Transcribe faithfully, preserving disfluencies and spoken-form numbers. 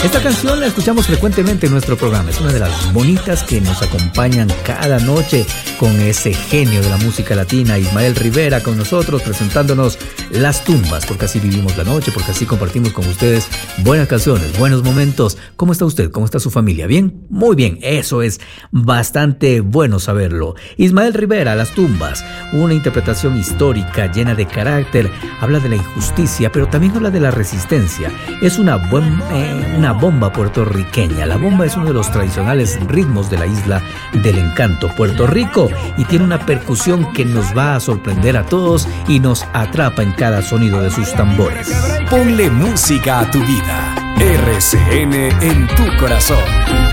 Esta canción la escuchamos frecuentemente en nuestro programa. Es una de las bonitas que nos acompañan cada noche con ese genio de la música latina, Ismael Rivera, con nosotros presentándonos Las Tumbas, porque así vivimos la noche, porque así compartimos con ustedes buenas canciones, buenos momentos. ¿Cómo está usted? ¿Cómo está su familia? ¿Bien? Muy bien, eso es bastante bueno saberlo. Ismael Rivera, Las Tumbas, una interpretación histórica llena de carácter, habla de la injusticia, pero también habla de la resistencia. Es una, buen, eh, una bomba puertorriqueña. La bomba es uno de los tradicionales ritmos de la isla del encanto, Puerto Rico, y tiene una percusión que nos va a sorprender a todos y nos atrapa en cada sonido de sus tambores. Ponle música a tu vida. R C N en tu corazón.